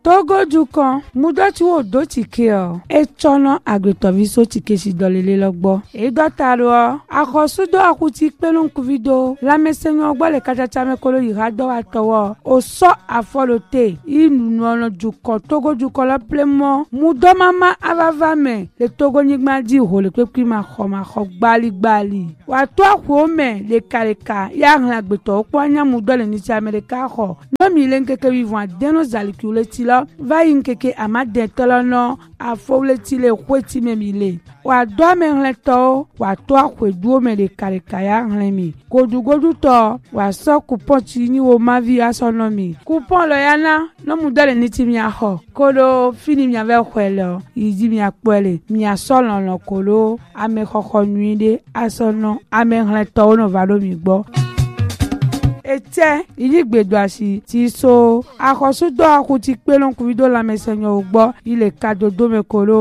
Togo dukan mudoti wo do tike o etono agbetoviso tike si dolele logbo edotaro akosudo akuti pelun kuvido lamesenyo ogbo le kachacha mekolo irado atowo oso afolote inuno dukan Togo dukan la plemo mudomama avavame le Togo nyigmadi ho le pepi ma kho gbali wa to akwome le kaleka ya hlan agbeto opo anya mudole ni ti America ho no mi lenkeke vivant deno zalikule la va yinkeke amade tolono afowletile kweti memile wa do menleto wa to akwedu me de karikaya nlemi godugodu to wa so coupon ti ni wo mavi asonomi coupon lo yana no mudale ni ti mi aho kolo fini mi ave kwelo yidi mi apele mi asolo lo kolo ame kokko nuide asono ame nleto no valo mi gbo ete iligbedoasi ti so akosudo akuti pelon kuvido la mesenyo ugbo ile kadodo mekolo